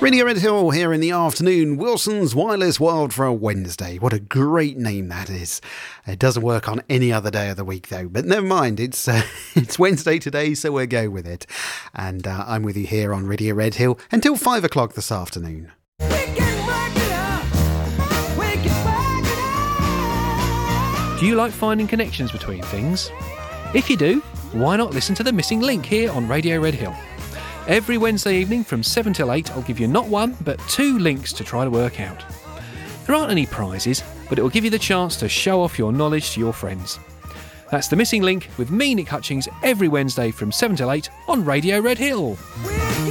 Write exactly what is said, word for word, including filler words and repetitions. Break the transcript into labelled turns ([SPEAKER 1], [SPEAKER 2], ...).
[SPEAKER 1] Radio Red Hill here in the afternoon. Wilson's Wireless World for a Wednesday. What a great name that is. It doesn't work on any other day of the week though, but never mind. It's uh, it's Wednesday today, so we'll go with it. And uh, I'm with you here on Radio Red Hill until five o'clock this afternoon.
[SPEAKER 2] We can work it out. We can work it out.
[SPEAKER 3] Do you like finding connections between things? If you do, why not listen to The Missing Link here on Radio Red Hill? Every Wednesday evening from seven till eight, I'll give you not one, but two links to try to work out. There aren't any prizes, but it will give you the chance to show off your knowledge to your friends. That's The Missing Link with me, Nick Hutchings, every Wednesday from seven till eight on Radio Red Hill.
[SPEAKER 2] We